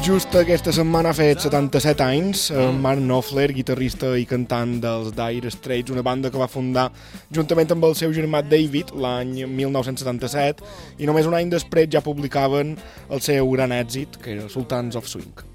just aquesta setmana ha fet 77 anys. Mark Knopfler, guitarrista i cantant dels Dire Straits, una banda que va fundar juntament amb el seu germà David l'any 1977, i només un any després ja publicaven el seu gran èxit, que era Sultans of Swing.